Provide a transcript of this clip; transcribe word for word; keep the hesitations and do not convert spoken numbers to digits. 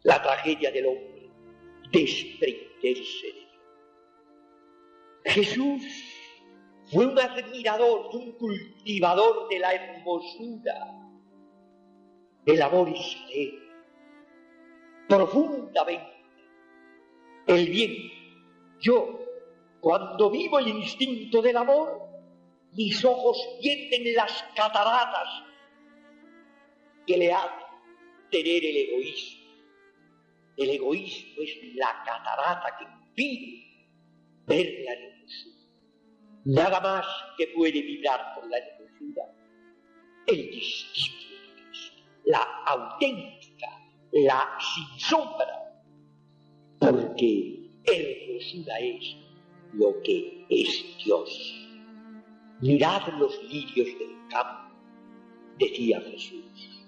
la tragedia del hombre, desprenderse de Dios. Jesús fue un admirador y un cultivador de la hermosura. El amor es saber profundamente el bien. Yo, cuando vivo el instinto del amor, mis ojos pierden las cataratas que le hacen tener el egoísmo. El egoísmo es la catarata que impide ver la hermosura. Nada más que puede vibrar por la hermosura el discípulo de Cristo, la auténtica, la sin sombra, porque hermosura es lo que es Dios. Mirad los lirios del campo, decía Jesús.